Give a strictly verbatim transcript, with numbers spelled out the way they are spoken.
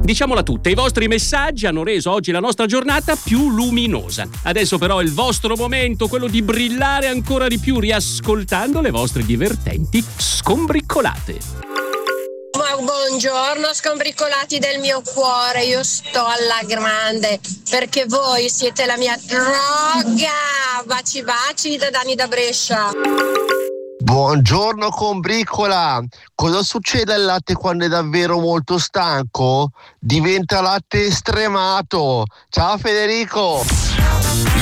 Diciamola tutta, i vostri messaggi hanno reso oggi la nostra giornata più luminosa. Adesso però è il vostro momento, quello di brillare ancora di più riascoltando le vostre divertenti scombriccolate. Ma buongiorno scombriccolati del mio cuore, io sto alla grande perché voi siete la mia droga. Baci baci da Dani da Brescia. Buongiorno combriccola, cosa succede al latte quando è davvero molto stanco? Diventa latte stremato. Ciao Federico.